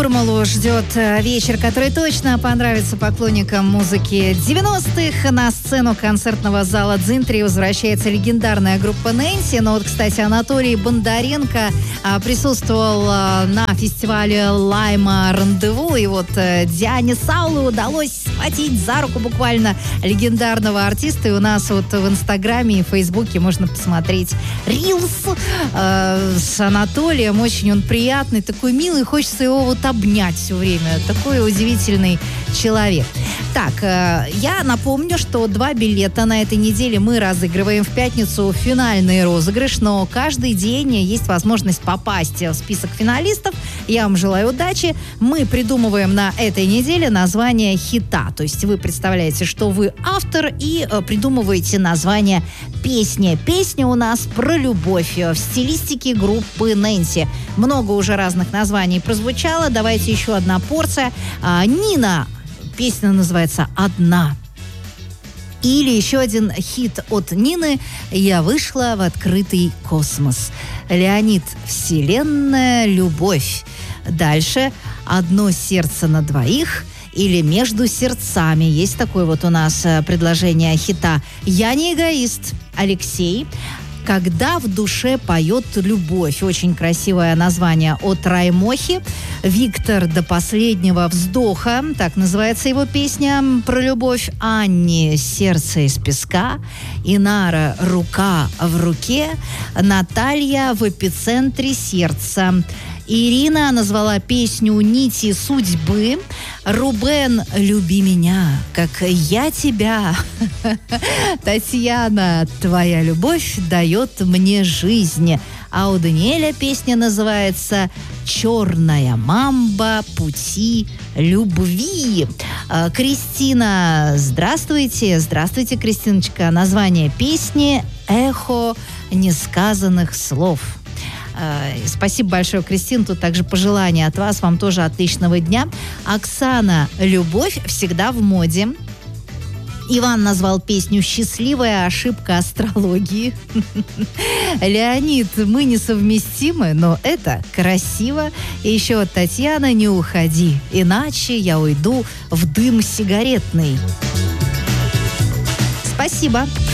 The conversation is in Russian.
Формулу ждет вечер, который точно понравится поклонникам музыки 90-х. На сцену концертного зала «Дзинтри» возвращается легендарная группа «Нэнси». Но вот, кстати, Анатолий Бондаренко присутствовал на фестивале «Лайма Рандеву». И вот Диане Саулу удалось схватить за руку буквально легендарного артиста. И у нас вот в Инстаграме и Фейсбуке можно посмотреть рилс с Анатолием. Очень он приятный, такой милый. Хочется его вот обнять все время. Такой удивительный человек. Так, я напомню, что 2 билета на этой неделе мы разыгрываем в пятницу, финальный розыгрыш, но каждый день есть возможность попасть в список финалистов. Я вам желаю удачи. Мы придумываем на этой неделе название хита. То есть вы представляете, что вы автор, и придумываете название песни. Песня у нас про любовь в стилистике группы «Нэнси». Много уже разных названий прозвучало. Давайте еще одна порция. Нина. Песня называется «Одна». Или еще один хит от Нины «Я вышла в открытый космос». Леонид «Вселенная. Любовь». Дальше «Одно сердце на двоих». Или «Между сердцами». Есть такое вот у нас предложение хита. «Я не эгоист». Алексей. «Когда в душе поет любовь». Очень красивое название от Раймохи. Виктор «До последнего вздоха». Так называется его песня про любовь. Анни «Сердце из песка». Инара «Рука в руке». Наталья «В эпицентре сердца». Ирина назвала песню «Нити судьбы». Рубен «Люби меня, как я тебя». Татьяна «Твоя любовь дает мне жизнь». А у Даниэля песня называется «Черная мамба. Пути любви». Кристина, здравствуйте. Здравствуйте, Кристиночка. Название песни «Эхо несказанных слов». Спасибо большое, Кристина. Тут также пожелания от вас. Вам тоже отличного дня. Оксана «Любовь всегда в моде». Иван назвал песню «Счастливая ошибка астрологии». Леонид «Мы несовместимы, но это красиво». И еще от Татьяны «Не уходи, иначе я уйду в дым сигаретный». Спасибо.